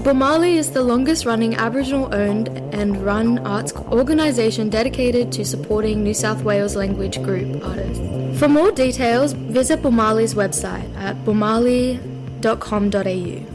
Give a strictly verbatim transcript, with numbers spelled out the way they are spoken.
Boomali is the longest-running Aboriginal-owned and run arts organisation dedicated to supporting New South Wales language group artists. For more details, visit Boomali's website at boomali dot com dot a u.